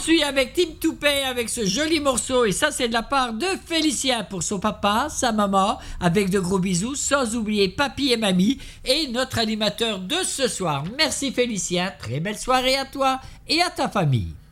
poursuit avec Tim Toupet avec ce joli morceau. Et ça, c'est de la part de Félicien pour son papa, sa maman, avec de gros bisous, sans oublier papy et mamie et notre animateur de ce soir. Merci Félicien, très belle soirée à toi et à ta famille.